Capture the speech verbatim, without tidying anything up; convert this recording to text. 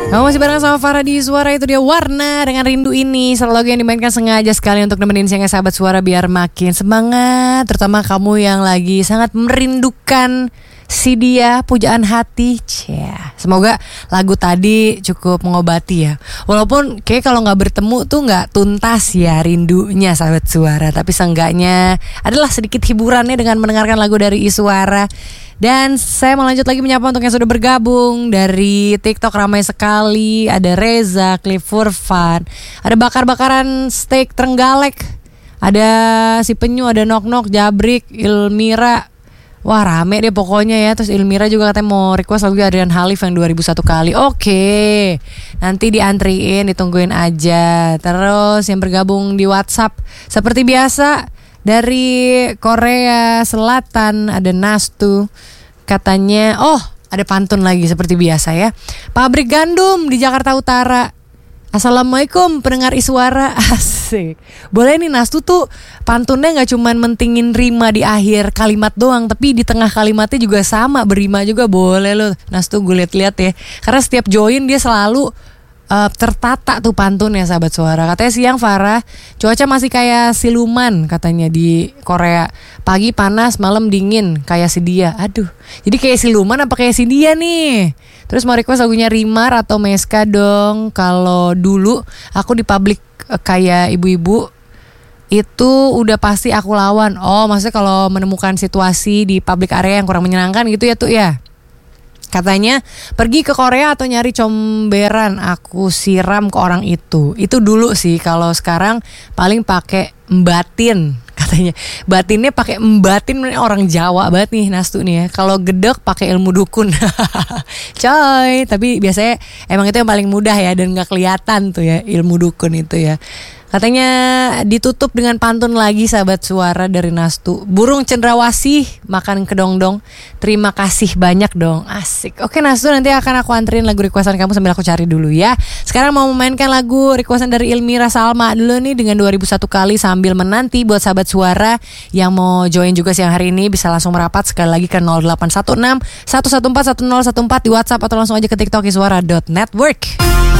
Kamu masih bareng sama Farah di Suara, itu dia Warna dengan Rindu Ini. Selalu lagu yang dimainkan sengaja sekali untuk nemenin siangnya sahabat Suara biar makin semangat. Terutama kamu yang lagi sangat merindukan si dia, pujaan hati. Cia. Semoga lagu tadi cukup mengobati ya. Walaupun kayak kalau gak bertemu tuh gak tuntas ya rindunya sahabat Suara. Tapi seenggaknya adalah sedikit hiburannya dengan mendengarkan lagu dari Iswara. Dan saya mau lanjut lagi menyapa untuk yang sudah bergabung. Dari TikTok ramai sekali. Ada Reza, Cliff Furfan, ada bakar-bakaran steak Trenggalek, ada si Penyu, ada Nok Nok, Jabrik, Ilmira. Wah rame deh pokoknya ya. Terus Ilmira juga katanya mau request lagu Adrian Halif yang dua ribu satu kali. Oke, nanti diantriin, ditungguin aja. Terus yang bergabung di WhatsApp seperti biasa dari Korea Selatan ada Nastu. Katanya oh ada pantun lagi seperti biasa ya. Pabrik gandum di Jakarta Utara. Assalamualaikum pendengar Iswara. Asik. Boleh nih Nastu tuh pantunnya gak cuman mentingin rima di akhir kalimat doang, tapi di tengah kalimatnya juga sama, berima juga boleh loh Nastu, gue liat-liat ya. Karena setiap join dia selalu Uh, tertata tuh pantunnya sahabat Suara. Katanya siang Farah, cuaca masih kayak siluman katanya di Korea. Pagi panas, malam dingin kayak si dia. Aduh, jadi kayak siluman apa kayak si dia nih? Terus mau request lagunya Rimar atau Meska dong. Kalau dulu aku di publik uh, kayak ibu-ibu itu udah pasti aku lawan. Oh maksudnya kalau menemukan situasi di public area yang kurang menyenangkan gitu ya tuh ya. Katanya pergi ke Korea atau nyari comberan, aku siram ke orang itu. Itu dulu sih. Kalau sekarang paling pakai batin katanya. Batinnya pakai batin, orang Jawa banget nih Nastu nih ya. Kalau gedek pakai ilmu dukun. Coy, tapi biasanya emang itu yang paling mudah ya dan gak kelihatan tuh ya ilmu dukun itu ya. Katanya ditutup dengan pantun lagi sahabat Suara dari Nastu. Burung cendrawasih makan kedongdong. Terima kasih banyak dong. Asik. Oke Nastu, nanti akan aku anterin lagu requestan kamu sambil aku cari dulu ya. Sekarang mau memainkan lagu requestan dari Ilmira Salma dulu nih dengan dua ribu satu kali sambil menanti buat sahabat Suara yang mau join juga siang hari ini bisa langsung merapat sekali lagi ke nol delapan satu enam satu satu empat satu nol satu empat di WhatsApp atau langsung aja ke TikTok iswara dot network.